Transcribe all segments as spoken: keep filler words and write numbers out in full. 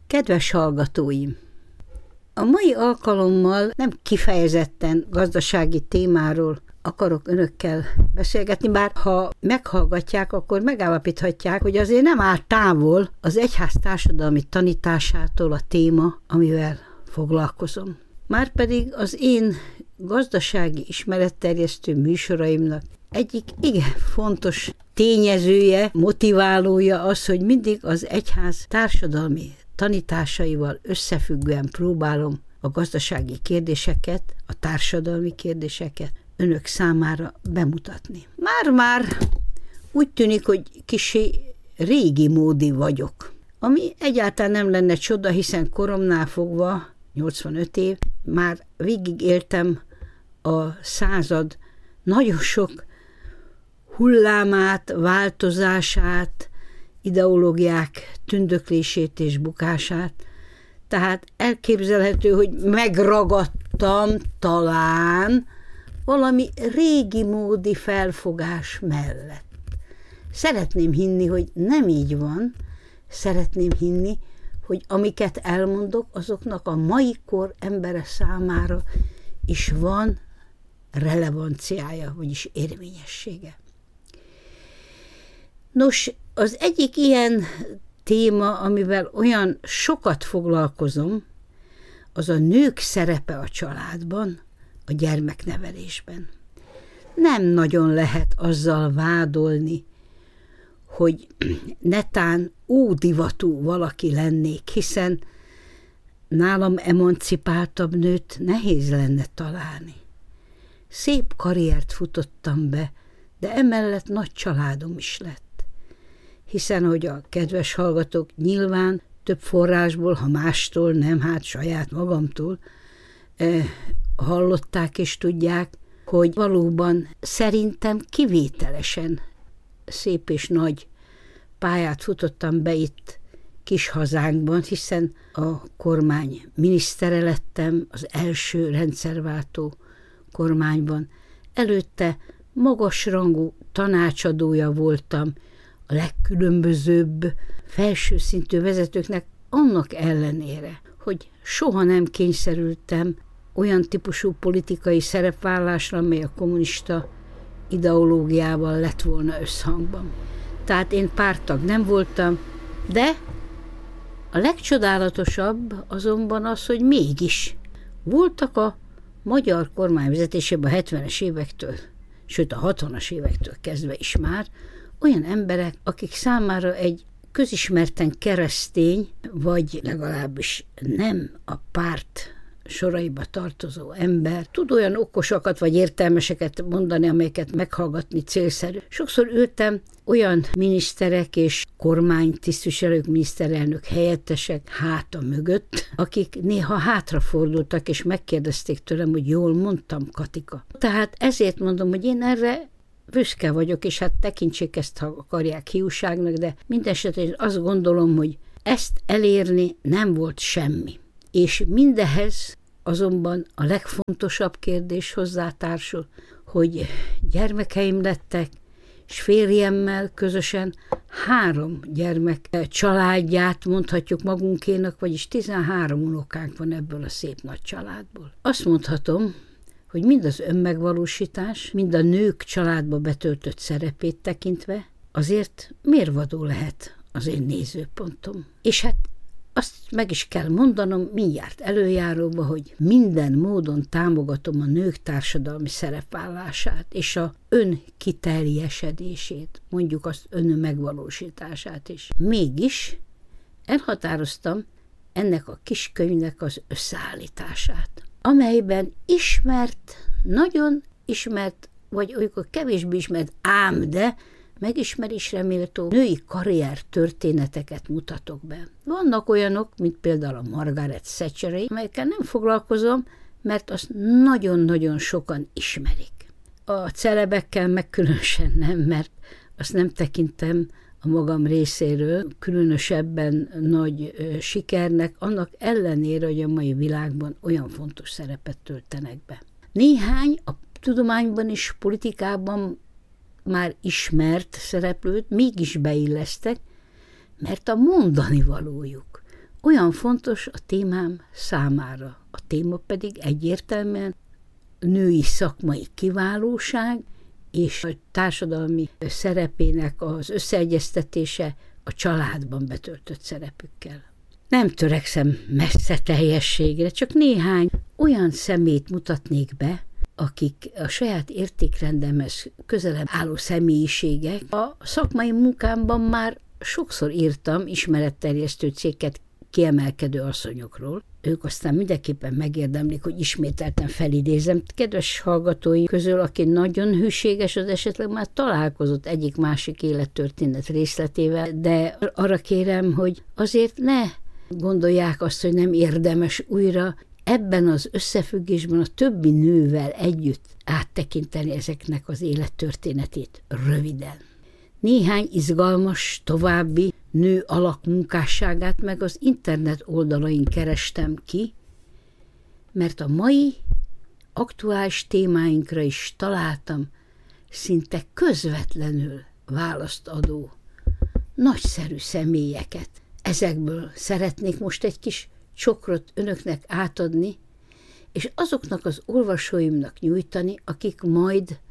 Kedves hallgatóim! A mai alkalommal nem kifejezetten gazdasági témáról akarok önökkel beszélgetni, bár ha meghallgatják, akkor megállapíthatják, hogy azért nem áll távol az egyház társadalmi tanításától a téma, amivel foglalkozom. Márpedig az én gazdasági ismeretterjesztő műsoraimnak egyik igen fontos tényezője, motiválója az, hogy mindig az egyház társadalmi tanításaival összefüggően próbálom a gazdasági kérdéseket, a társadalmi kérdéseket önök számára bemutatni. Már-már úgy tűnik, hogy kissé régi módi vagyok, ami egyáltalán nem lenne csoda, hiszen koromnál fogva, nyolcvanöt év, már végig éltem a század nagyon sok hullámát, változását, ideológiák tündöklését és bukását. Tehát elképzelhető, hogy megragadtam talán valami régi módi felfogás mellett. Szeretném hinni, hogy nem így van, szeretném hinni, hogy amiket elmondok, azoknak a mai kor embere számára is van relevanciája, vagyis érvényessége. Nos, az egyik ilyen téma, amivel olyan sokat foglalkozom, az a nők szerepe a családban, a gyermeknevelésben. Nem nagyon lehet azzal vádolni, hogy netán ódivatú valaki lennék, hiszen nálam emancipáltabb nőt nehéz lenne találni. Szép karriert futottam be, de emellett nagy családom is lett. Hiszen, hogy a kedves hallgatók nyilván több forrásból, ha mástól, nem, hát saját magamtól eh, hallották és tudják, hogy valóban szerintem kivételesen szép és nagy pályát futottam be itt kis hazánkban, hiszen a kormány minisztere lettem, az első rendszerváltó kormányban. Előtte magasrangú tanácsadója voltam a legkülönbözőbb felső szintű vezetőknek, annak ellenére, hogy soha nem kényszerültem olyan típusú politikai szerepvállásra, amely a kommunista ideológiával lett volna összhangban. Tehát én párttag nem voltam, de a legcsodálatosabb azonban az, hogy mégis voltak a magyar kormány vezetésében a hetvenes évektől, sőt a hatvanas évektől kezdve is már olyan emberek, akik számára egy közismerten keresztény, vagy legalábbis nem a párt soraiba tartozó ember tud olyan okosakat vagy értelmeseket mondani, amelyeket meghallgatni célszerű. Sokszor ültem olyan miniszterek és kormánytisztviselők, miniszterelnök helyettesek háta mögött, akik néha hátrafordultak és megkérdezték tőlem, hogy jól mondtam, Katika. Tehát ezért mondom, hogy én erre büszke vagyok, és hát tekintsék ezt, ha akarják, hiúságnak, de mindesetre én azt gondolom, hogy ezt elérni nem volt semmi. És mindehez azonban a legfontosabb kérdés hozzátársul, hogy gyermekeim lettek, és férjemmel közösen három gyermek családját mondhatjuk magunkénak, vagyis tizenhárom unokánk van ebből a szép nagy családból. Azt mondhatom, hogy mind az önmegvalósítás, mind a nők családba betöltött szerepét tekintve azért mérvadó lehet az én nézőpontom. És hát azt meg is kell mondanom mindjárt előjáróba, hogy minden módon támogatom a nők társadalmi szerepvállását és a önkiteljesedését, mondjuk azt önmegvalósítását is. Mégis elhatároztam ennek a kiskönyvnek az összeállítását, amelyben ismert, nagyon ismert, vagy olykor kevésbé ismert, ám de megismerésre méltó női karrier történeteket mutatok be. Vannak olyanok, mint például a Margaret Thatcher, amelyekkel nem foglalkozom, mert azt nagyon-nagyon sokan ismerik. A celebekkel meg különösen nem, mert azt nem tekintem a magam részéről különösebben nagy sikernek, annak ellenére, hogy a mai világban olyan fontos szerepet töltenek be. Néhány a tudományban és politikában már ismert szereplőt mégis beillesztek, mert a mondani valójuk olyan fontos a témám számára. A téma pedig egyértelműen női szakmai kiválóság és a társadalmi szerepének az összeegyeztetése a családban betöltött szerepükkel. Nem törekszem messze teljességre, csak néhány olyan szemét mutatnék be, akik a saját értékrendemhez közelebb álló személyiségek. A szakmai munkámban már sokszor írtam ismeretterjesztő cikket kiemelkedő asszonyokról. Ők aztán mindenképpen megérdemlik, hogy ismételten felidézem. Kedves hallgatói közül, aki nagyon hűséges, az esetleg már találkozott egyik-másik élettörténet részletével, de arra kérem, hogy azért ne gondolják azt, hogy nem érdemes újra ebben az összefüggésben a többi nővel együtt áttekinteni ezeknek az élettörténetét röviden. Néhány izgalmas, további nő alak munkásságát meg az internet oldalain kerestem ki, mert a mai aktuális témáinkra is találtam szinte közvetlenül választ adó nagyszerű személyeket. Ezekből szeretnék most egy kis csokrot önöknek átadni, és azoknak az olvasóimnak nyújtani, akik majd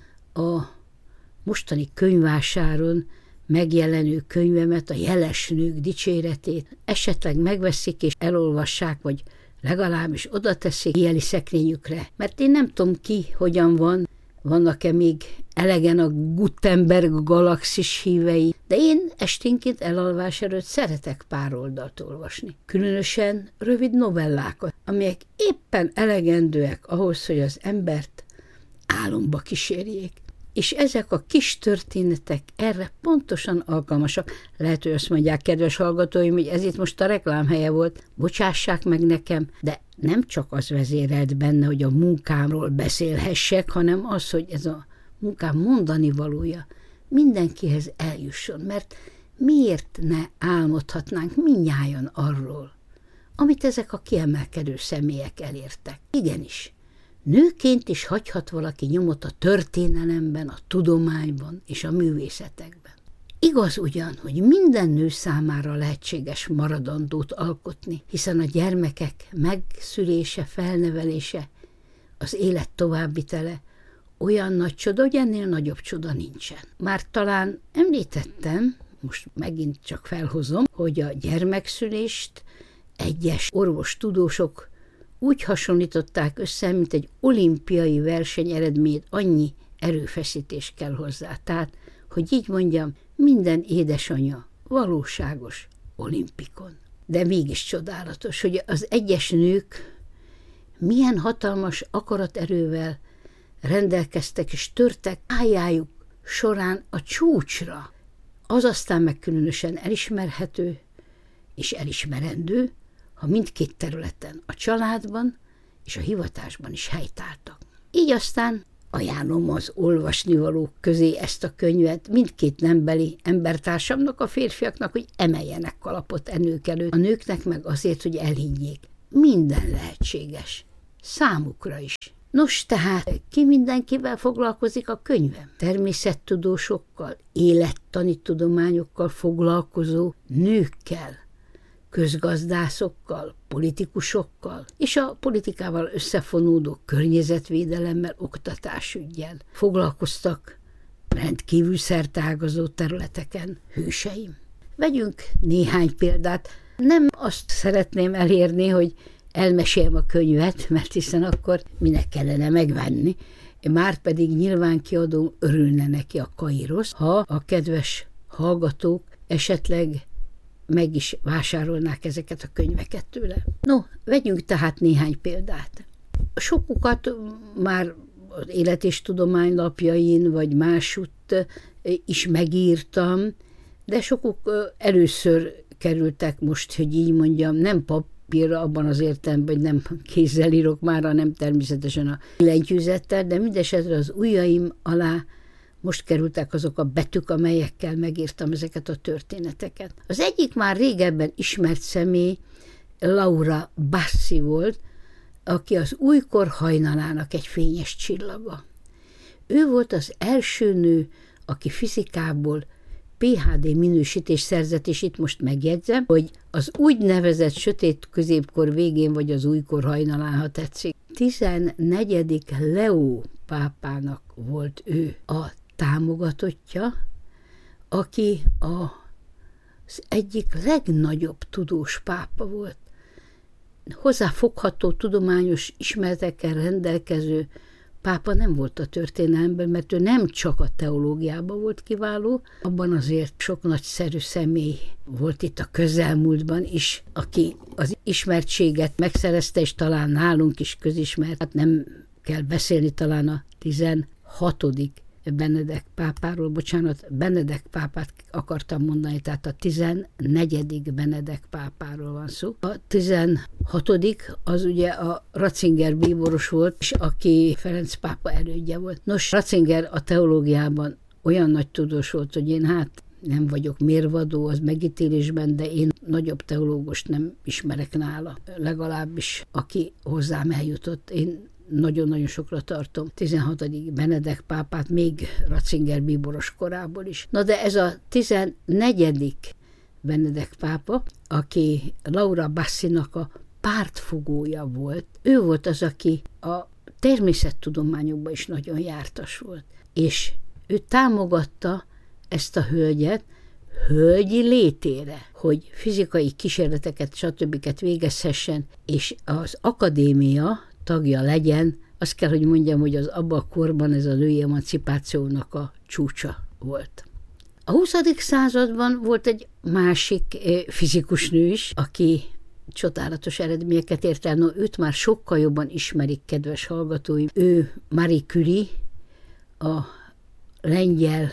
a mostani könyvvásáron megjelenő könyvemet, a Jeles nők dicséretét esetleg megveszik és elolvassák, vagy legalábbis oda teszik jeli szekrényükre. Mert én nem tudom ki, hogyan van, vannak-e még elegen a Gutenberg galaxis hívei, de én esténként elalvás előtt szeretek pár oldalt olvasni. Különösen rövid novellákat, amelyek éppen elegendőek ahhoz, hogy az embert álomba kísérjék. És ezek a kis történetek erre pontosan alkalmasak. Lehet, hogy azt mondják, kedves hallgatóim, hogy ez itt most a reklámhelye volt, bocsássák meg nekem, de nem csak az vezérelt benne, hogy a munkámról beszélhessek, hanem az, hogy ez a munkám mondani valója mindenkihez eljusson, mert miért ne álmodhatnánk mindnyájan arról, amit ezek a kiemelkedő személyek elértek. Igenis, nőként is hagyhat valaki nyomot a történelemben, a tudományban és a művészetekben. Igaz ugyan, hogy minden nő számára lehetséges maradandót alkotni, hiszen a gyermekek megszülése, felnevelése, az élet továbbvitele olyan nagy csoda, hogy ennél nagyobb csoda nincsen. Már talán említettem, most megint csak felhozom, hogy a gyermekszülést egyes orvostudósok úgy hasonlították össze, mint egy olimpiai verseny eredményt, annyi erőfeszítés kell hozzá. Tehát, hogy így mondjam, minden édesanya valóságos olimpikon. De mégis csodálatos, hogy az egyes nők milyen hatalmas akaraterővel rendelkeztek és törtek pályájuk során a csúcsra. Az aztán meg különösen elismerhető és elismerendő, ha mindkét területen, a családban és a hivatásban is helytáltak. Így aztán ajánlom az olvasnivalók közé ezt a könyvet mindkét nembeli embertársamnak, a férfiaknak, hogy emeljenek kalapot e nők előtt, a nőknek meg azért, hogy elhiggyék. Minden lehetséges. Számukra is. Nos, tehát ki mindenkivel foglalkozik a könyvem? Természettudósokkal, élettani tudományokkal foglalkozó nőkkel, közgazdászokkal, politikusokkal, és a politikával összefonódó környezetvédelemmel, oktatásüggyel foglalkoztak rendkívül szerteágazó területeken hőseim. Vegyünk néhány példát. Nem azt szeretném elérni, hogy elmeséljem a könyvet, mert hiszen akkor minek kellene megvenni. Márpedig nyilván kiadó örülne neki a Kairosz, ha a kedves hallgatók esetleg meg is vásárolnák ezeket a könyveket tőle. No, vegyünk tehát néhány példát. Sokukat már az Élet és Tudomány lapjain, vagy másutt is megírtam, de sokuk először kerültek most, hogy így mondjam, nem papírra abban az értelemben, hogy nem kézzel írok már, hanem természetesen a billentyűzettel, de mindesetre az ujjaim alá most kerültek azok a betűk, amelyekkel megírtam ezeket a történeteket. Az egyik már régebben ismert személy Laura Bassi volt, aki az újkor hajnalának egy fényes csillaga. Ő volt az első nő, aki fizikából pé há dé minősítést szerzett, és itt most megjegyzem, hogy az úgynevezett sötét középkor végén, vagy az újkor hajnalán, ha tetszik. tizennegyedik Leó pápának volt ő a támogatottja, aki az egyik legnagyobb tudós pápa volt. Hozzáfogható tudományos ismeretekkel rendelkező pápa nem volt a történelemben, mert ő nem csak a teológiában volt kiváló, abban azért sok nagyszerű személy volt itt a közelmúltban is, aki az ismertséget megszerezte, és talán nálunk is közismert. Hát nem kell beszélni talán a tizenhatodik Benedek pápáról, bocsánat, Benedek pápát akartam mondani, tehát a tizennegyedik Benedek pápáról van szó. A tizenhatodik az ugye a Ratzinger bíboros volt, és aki Ferenc pápa elődje volt. Nos, Ratzinger a teológiában olyan nagy tudós volt, hogy én hát nem vagyok mérvadó az megítélésben, de én nagyobb teológust nem ismerek nála. Legalábbis aki hozzám eljutott, én nagyon-nagyon sokra tartom tizenhatodik Benedek pápát, még Ratzinger bíboros korából is. Na de ez a tizennegyedik Benedek pápa, aki Laura Bassinak a pártfogója volt, ő volt az, aki a természettudományokban is nagyon jártas volt. És ő támogatta ezt a hölgyet hölgyi létére, hogy fizikai kísérleteket, stb. Végezhessen, és az akadémia tagja legyen. Azt kell, hogy mondjam, hogy az abban a korban ez a női emancipációnak a csúcsa volt. A huszadik században volt egy másik fizikus nő is, aki csodálatos eredményeket ért el. No, őt már sokkal jobban ismerik, kedves hallgatóim. Ő Marie Curie, a lengyel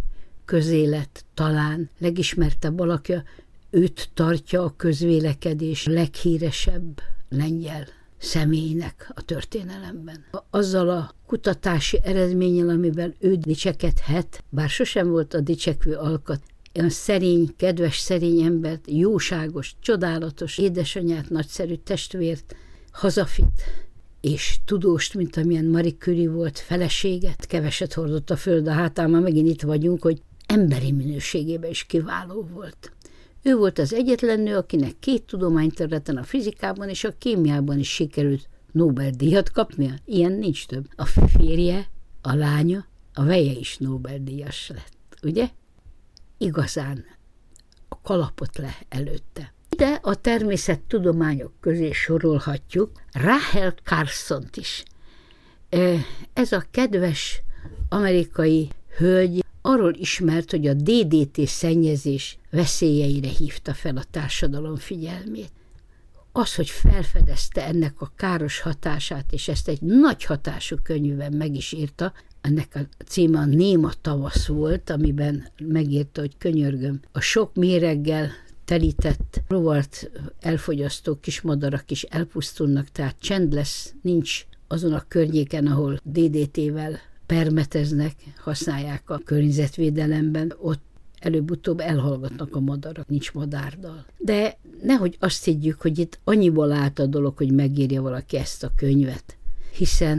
közélet talán legismertebb alakja, őt tartja a közvélekedés leghíresebb lengyel személynek a történelemben. Azzal a kutatási eredménnyel, amivel ő dicsekedhet, bár sosem volt a dicsekvő alkat, olyan szerény, kedves, szerény embert, jóságos, csodálatos édesanyát, nagyszerű testvért, hazafit és tudóst, mint amilyen Marie Curie volt, feleséget, keveset hordott a föld a hátán, már megint itt vagyunk, hogy emberi minőségében is kiváló volt. Ő volt az egyetlen nő, akinek két tudományterületen, a fizikában és a kémiában is sikerült Nobel-díjat kapnia. Ilyen nincs több. A férje, a lánya, a veje is Nobel-díjas lett, ugye? Igazán a kalapot le előtte. Ide a természettudományok közé sorolhatjuk Rachel Carsont is. Ez a kedves amerikai hölgy arról ismert, hogy a dé dé té szennyezés veszélyeire hívta fel a társadalom figyelmét. Az, hogy felfedezte ennek a káros hatását, és ezt egy nagy hatású könyvben meg is írta, ennek a címe a Néma tavasz volt, amiben megírta, hogy könyörgöm, a sok méreggel telített rovart elfogyasztó kismadarak is elpusztulnak, tehát csend lesz, nincs azon a környéken, ahol dé dé té-vel permeteznek, használják a környezetvédelemben, ott előbb-utóbb elhallgatnak a madarak, nincs madárdal. De nehogy azt higgyük, hogy itt annyiból állt a dolog, hogy megírja valaki ezt a könyvet, hiszen